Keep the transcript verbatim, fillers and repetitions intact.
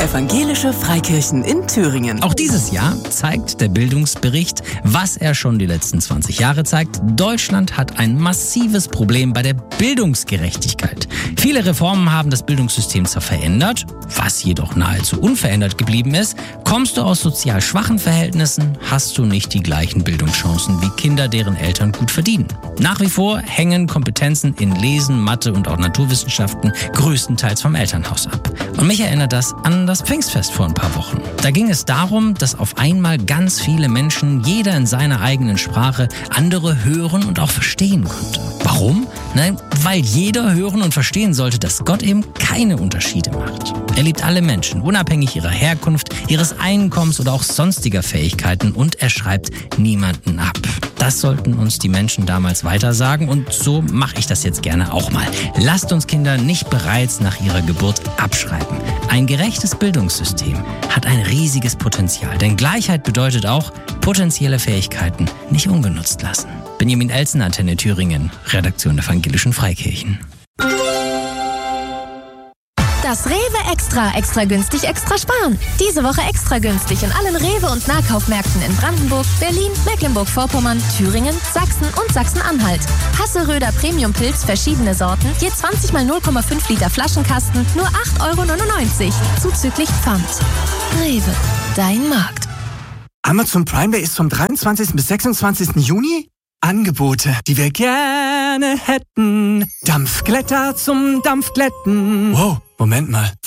Evangelische Freikirchen in Thüringen. Auch dieses Jahr zeigt der Bildungsbericht, was er schon die letzten zwanzig Jahre zeigt. Deutschland hat ein massives Problem bei der Bildungsgerechtigkeit. Viele Reformen haben das Bildungssystem zwar verändert, was jedoch nahezu unverändert geblieben ist. Kommst du aus sozial schwachen Verhältnissen, hast du nicht die gleichen Bildungschancen wie Kinder, deren Eltern gut verdienen. Nach wie vor hängen Kompetenzen in Lesen, Mathe und auch Naturwissenschaften größtenteils vom Elternhaus ab. Und mich erinnert das an das Pfingstfest vor ein paar Wochen. Da ging es darum, dass auf einmal ganz viele Menschen, jeder in seiner eigenen Sprache, andere hören und auch verstehen konnte. Warum? Nein, weil jeder hören und verstehen sollte, dass Gott eben keine Unterschiede macht. Er liebt alle Menschen, unabhängig ihrer Herkunft, ihres Einkommens oder auch sonstiger Fähigkeiten, und er schreibt niemanden ab. Das sollten uns die Menschen damals weitersagen, und so mache ich das jetzt gerne auch mal. Lasst uns Kinder nicht bereits nach ihrer Geburt abschreiben. Ein gerechtes Bildungssystem hat ein riesiges Potenzial, denn Gleichheit bedeutet auch, potenzielle Fähigkeiten nicht ungenutzt lassen. Benjamin Elsen, Antenne Thüringen, Redaktion der Evangelischen Freikirchen. Das Rewe Extra, extra günstig, extra sparen. Diese Woche extra günstig in allen Rewe- und Nahkaufmärkten in Brandenburg, Berlin, Mecklenburg-Vorpommern, Thüringen, Sachsen und Sachsen-Anhalt. Hasseröder Premium-Pilz, verschiedene Sorten, je zwanzig mal null Komma fünf Liter Flaschenkasten, nur acht Euro neunundneunzig, zuzüglich Pfand. Rewe, dein Markt. Amazon Prime Day ist vom dreiundzwanzigsten bis sechsundzwanzigsten Juni? Angebote, die wir gerne hätten. Dampfglätter zum Dampfglätten. Wow, Moment mal.